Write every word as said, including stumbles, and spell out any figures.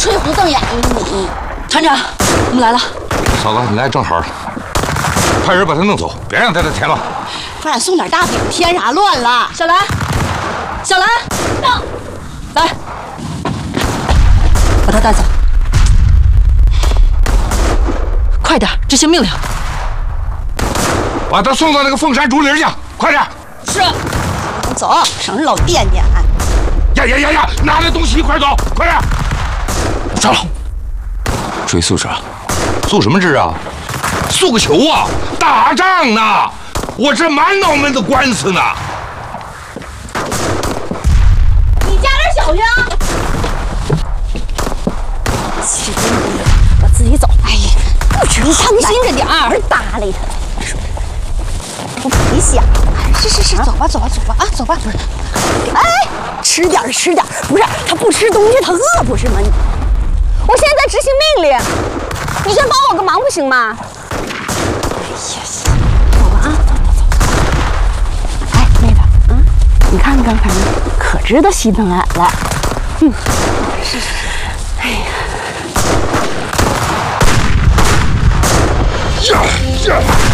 吹胡瞪眼的你！ 团长，我们来了。 嫂子，你来正好了，派人把他弄走，别让他再填了。 快点送点大饼，添啥乱了？ 小兰，小兰，到，来，把他带走。快点，执行命令。 把他送到那个凤山竹林去，快点！ 是。 走，省着老惦记。 呀呀呀呀！拿着东西一块走，快点！站好，追诉者，诉什么职啊？诉个球啊！打仗呢，我这满脑门子官司呢。 你加点小心啊！气真低，我自己走。哎呀，不吃你当心着点儿，别搭理他。不赔想。是是是，走吧走吧走吧啊，走吧。哎，吃点吃点，不是他不吃东西，他饿不是吗？我现在在执行命令，你先帮我个忙不行吗？哎呀，走吧啊，走走走。哎，妹子，嗯，你看刚才可知道心疼俺了。嗯，是是是。哎呀， 呀呀！